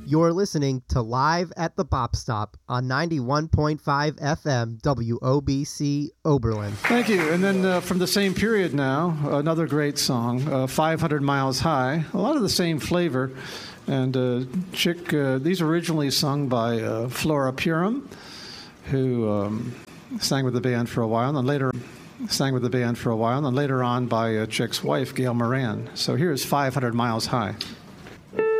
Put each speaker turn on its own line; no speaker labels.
You're listening to Live at the Bop Stop on 91.5 FM WOBC Oberlin.
Thank you. And then from the same period now, another great song, 500 Miles High. A lot of the same flavor. And Chick, these were originally sung by Flora Purim, who sang with the band for a while, and later on by Chick's wife, Gail Moran. So here's 500 Miles High.